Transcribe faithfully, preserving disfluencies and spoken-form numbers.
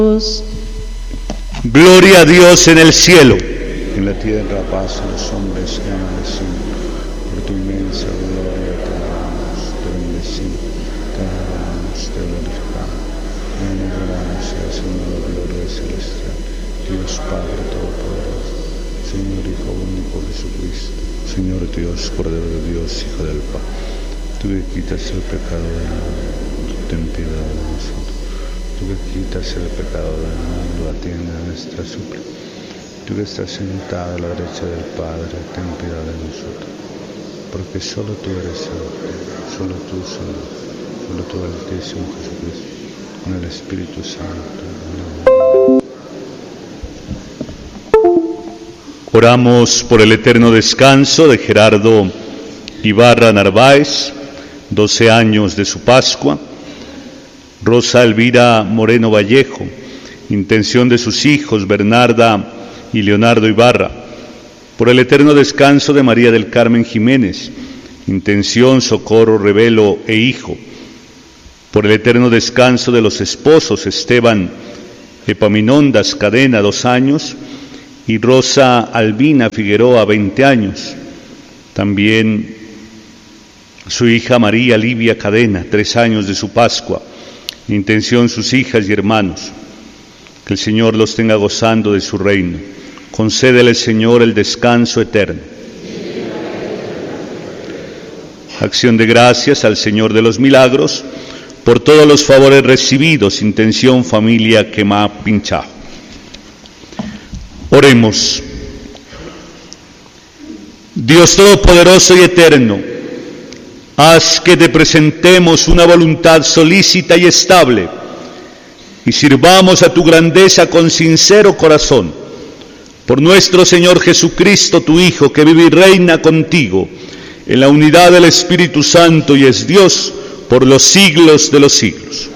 Gloria a Dios en el cielo. En la tierra paz a los hombres que aman al Señor. Por tu inmensa gloria te alabamos, te bendecimos, te alabamos, te glorificamos. Bendito sea el Señor, la gloria celestial, Dios Padre Todopoderoso, Señor Hijo único Jesucristo, Señor Dios, Cordero de Dios, Hijo del Padre. Tú que quitas el pecado del mundo, ten piedad de nosotros. Tú que quitas el pecado del mundo, atiende a nuestra súplica. Tú que estás sentado a la derecha del Padre, ten piedad de nosotros. Porque solo tú eres santo, solo tú, Señor, solo tú, Altísimo Jesucristo, con el Espíritu Santo. Amén. Oramos por el eterno descanso de Gerardo Ibarra Narváez, doce años de su Pascua. Rosa Elvira Moreno Vallejo, intención de sus hijos Bernarda y Leonardo Ibarra. Por el eterno descanso de María del Carmen Jiménez, intención Socorro Revelo e hijo. Por el eterno descanso de los esposos Esteban Epaminondas Cadena, dos años, y Rosa Albina Figueroa, veinte años. También su hija María Livia Cadena, tres años de su Pascua. Intención sus hijas y hermanos. Que el Señor los tenga gozando de su reino. Concédele, Señor, el descanso eterno. Acción de gracias al Señor de los milagros por todos los favores recibidos. Intención familia Quemá Pinchajo. Oremos. Dios Todopoderoso y Eterno, haz que te presentemos una voluntad solícita y estable y sirvamos a tu grandeza con sincero corazón. Por nuestro Señor Jesucristo, tu Hijo, que vive y reina contigo en la unidad del Espíritu Santo y es Dios por los siglos de los siglos.